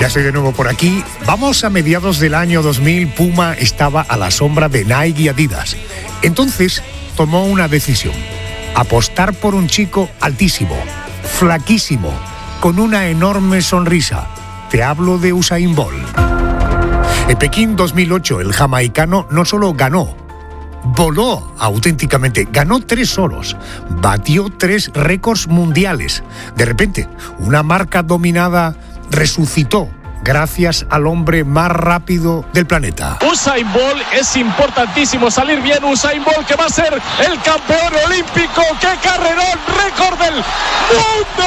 estoy de nuevo por aquí. Vamos a mediados del año 2000. Puma estaba a la sombra de Nike y Adidas. Entonces tomó una decisión: apostar por un chico altísimo, flaquísimo, con una enorme sonrisa. Te hablo de Usain Bolt. En Pekín 2008, el jamaicano no solo ganó, voló auténticamente, ganó 3 oros, batió 3 récords mundiales. De repente, una marca dominada resucitó gracias al hombre más rápido del planeta. Usain Bolt, es importantísimo salir bien. Usain Bolt, que va a ser el campeón olímpico. ¡Qué carrerón! ¡Récord del mundo!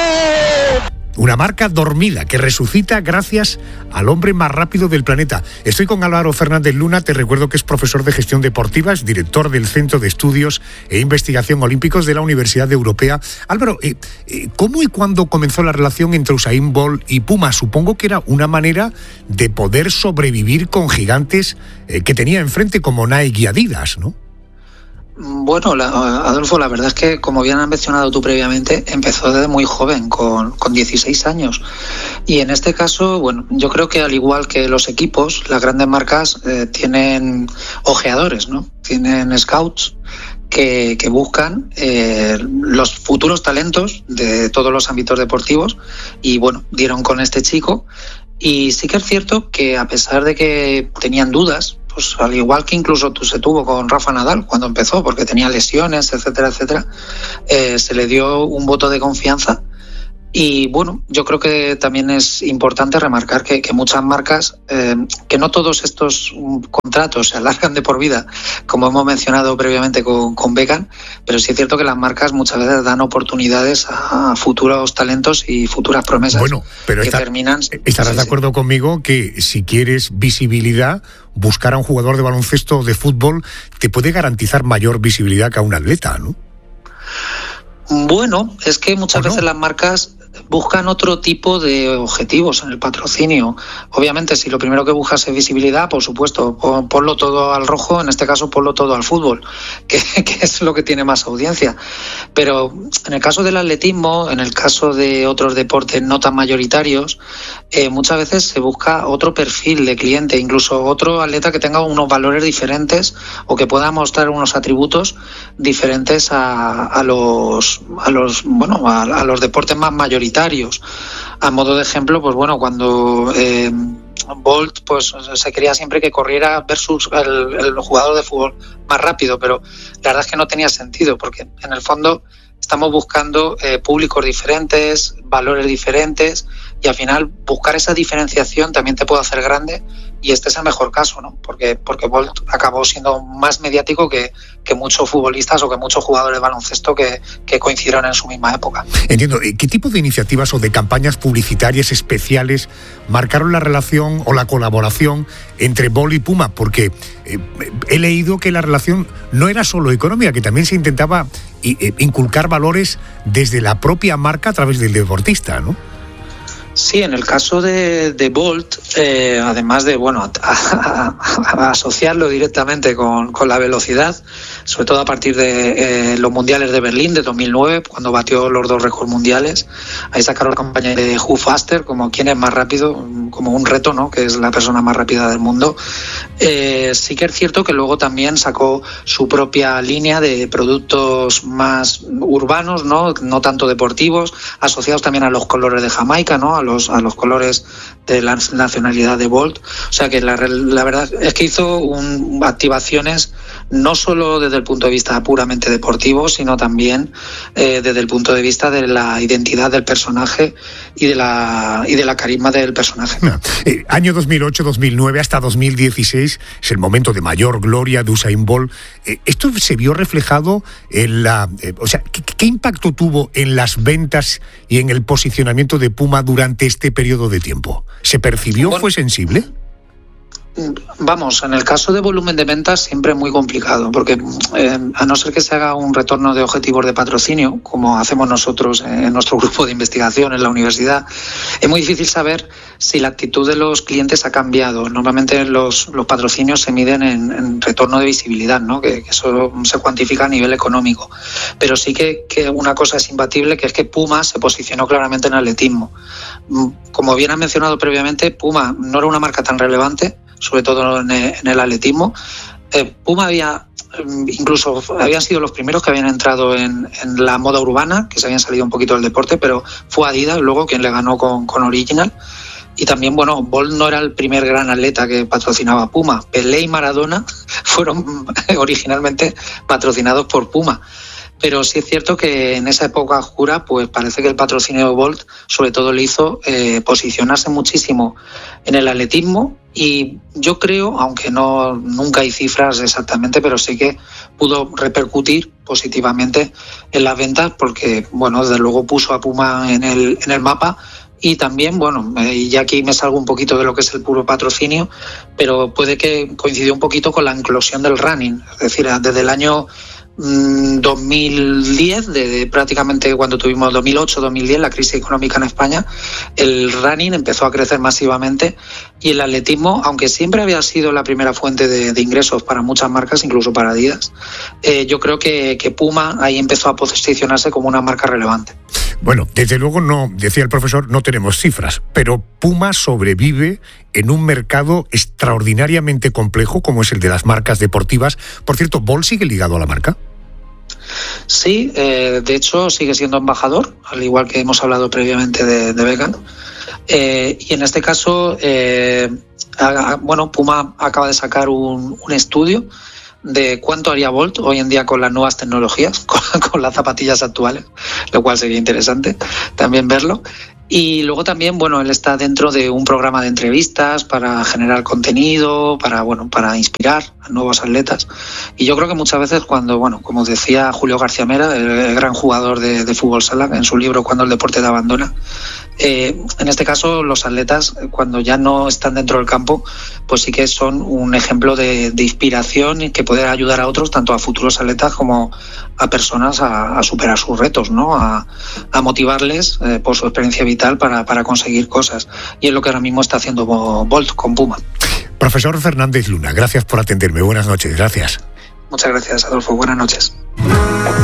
Una marca dormida que resucita gracias al hombre más rápido del planeta. Estoy con Álvaro Fernández Luna, te recuerdo que es profesor de gestión deportiva, es director del Centro de Estudios e Investigación Olímpicos de la Universidad Europea. Álvaro, ¿cómo y cuándo comenzó la relación entre Usain Bolt y Puma? Supongo que era una manera de poder sobrevivir con gigantes que tenía enfrente como Nike y Adidas, ¿no? Bueno, Adolfo, la verdad es que, como bien has mencionado tú previamente, empezó desde muy joven, con 16 años. Y en este caso, bueno, yo creo que al igual que los equipos, las grandes marcas tienen ojeadores, ¿no? Tienen scouts que buscan los futuros talentos de todos los ámbitos deportivos. Y bueno, dieron con este chico. Y sí que es cierto que, a pesar de que tenían dudas, pues al igual que incluso se tuvo con Rafa Nadal cuando empezó, porque tenía lesiones, etcétera, etcétera, se le dio un voto de confianza. Y bueno, yo creo que también es importante remarcar que muchas marcas, que no todos estos contratos se alargan de por vida, como hemos mencionado previamente con Beckham, pero sí es cierto que las marcas muchas veces dan oportunidades a futuros talentos y futuras promesas. Bueno, pero estarás de acuerdo conmigo que si quieres visibilidad, buscar a un jugador de baloncesto o de fútbol te puede garantizar mayor visibilidad que a un atleta, ¿no? Bueno, es que muchas veces las marcas buscan otro tipo de objetivos en el patrocinio. Obviamente, si lo primero que buscas es visibilidad, por supuesto, ponlo todo al rojo, en este caso ponlo todo al fútbol, que es lo que tiene más audiencia. Pero en el caso del atletismo, en el caso de otros deportes no tan mayoritarios, muchas veces se busca otro perfil de cliente, incluso otro atleta que tenga unos valores diferentes o que pueda mostrar unos atributos diferentes a los deportes más mayoritarios. A modo de ejemplo, pues bueno, cuando Bolt pues se quería siempre que corriera versus el jugador de fútbol más rápido, pero la verdad es que no tenía sentido, porque en el fondo estamos buscando públicos diferentes, valores diferentes, y al final buscar esa diferenciación también te puede hacer grande, y este es el mejor caso, ¿no? Porque Bolt acabó siendo más mediático que muchos futbolistas o que muchos jugadores de baloncesto que coincidieron en su misma época. Entiendo. ¿Qué tipo de iniciativas o de campañas publicitarias especiales marcaron la relación o la colaboración entre Bolt y Puma? Porque he leído que la relación no era solo económica, que también se intentaba inculcar valores desde la propia marca a través del deportista, ¿no? Sí, en el caso de Bolt, además de asociarlo directamente con la velocidad, sobre todo a partir de los mundiales de Berlín de 2009, cuando batió los 2 récords mundiales, ahí sacaron la campaña de Who Faster, como quién es más rápido, como un reto, ¿no? Que es la persona más rápida del mundo. Sí que es cierto que luego también sacó su propia línea de productos más urbanos, no tanto deportivos, asociados también a los colores de Jamaica, ¿no? A los colores de la nacionalidad de Bolt. O sea que la verdad es que hizo activaciones no solo desde el punto de vista puramente deportivo, sino también desde el punto de vista de la identidad del personaje y de la carisma del personaje. Año 2008-2009 hasta 2016 es el momento de mayor gloria de Usain Bolt. ¿Esto se vio reflejado en ¿qué impacto tuvo en las ventas y en el posicionamiento de Puma durante este periodo de tiempo? ¿Se percibió? ¿Fue sensible? Vamos, en el caso de volumen de ventas siempre es muy complicado, porque a no ser que se haga un retorno de objetivos de patrocinio, como hacemos nosotros en nuestro grupo de investigación en la universidad, es muy difícil saber si la actitud de los clientes ha cambiado. Normalmente los patrocinios se miden en retorno de visibilidad, ¿no? Que eso se cuantifica a nivel económico. Pero sí que una cosa es imbatible, que es que Puma se posicionó claramente en atletismo. como bien ha mencionado previamente, Puma no era una marca tan relevante, sobre todo en el atletismo. Puma incluso habían sido los primeros que habían entrado en la moda urbana, que se habían salido un poquito del deporte, pero fue Adidas luego quien le ganó con Original. Y también, bueno, Bolt no era el primer gran atleta que patrocinaba Puma. Pelé y Maradona fueron originalmente patrocinados por Puma. Pero sí es cierto que en esa época oscura, pues parece que el patrocinio de Bolt sobre todo le hizo posicionarse muchísimo en el atletismo, y yo creo, aunque nunca hay cifras exactamente, pero sí que pudo repercutir positivamente en las ventas, porque, bueno, desde luego puso a Puma en el mapa. Y también, bueno, y aquí me salgo un poquito de lo que es el puro patrocinio, pero puede que coincidió un poquito con la inclusión del running. Es decir, desde el año 2010, de prácticamente cuando tuvimos 2008-2010, la crisis económica en España, el running empezó a crecer masivamente, y el atletismo, aunque siempre había sido la primera fuente de ingresos para muchas marcas, incluso para Adidas, yo creo que Puma ahí empezó a posicionarse como una marca relevante. Bueno, desde luego no, decía el profesor, no tenemos cifras, pero Puma sobrevive en un mercado extraordinariamente complejo como es el de las marcas deportivas. Por cierto, ¿Bolt sigue ligado a la marca? Sí, de hecho sigue siendo embajador, al igual que hemos hablado previamente de Beckham. Y en este caso, Puma acaba de sacar un estudio de cuánto haría Bolt hoy en día con las nuevas tecnologías, con las zapatillas actuales, lo cual sería interesante también verlo. Y luego también, bueno, él está dentro de un programa de entrevistas para generar contenido, para inspirar a nuevos atletas. Y yo creo que muchas veces cuando, como decía Julio García Mera, el gran jugador de fútbol sala, en su libro Cuando el deporte te abandona, en este caso los atletas, cuando ya no están dentro del campo, pues sí que son un ejemplo de inspiración y que puede ayudar a otros, tanto a futuros atletas como a personas a superar sus retos, ¿no? A motivarles por su experiencia vital para conseguir cosas. Y es lo que ahora mismo está haciendo Bolt con Puma. Profesor Fernández Luna, gracias por atenderme. Buenas noches, gracias. Muchas gracias, Adolfo. Buenas noches.